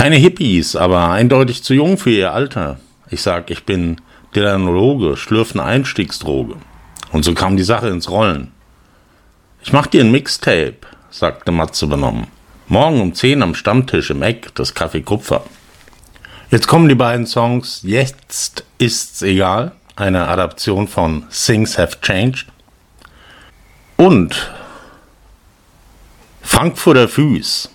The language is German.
Keine Hippies, aber eindeutig zu jung für ihr Alter. Ich sag, ich bin Delanologe, schlürfen Einstiegsdroge. Und so kam die Sache ins Rollen. Ich mach dir ein Mixtape, sagte Matze benommen. Morgen um 10 am Stammtisch im Eck des Café Kupfer. Jetzt kommen die beiden Songs Jetzt ist's egal, eine Adaption von Things Have Changed, und Frankfurter Füß.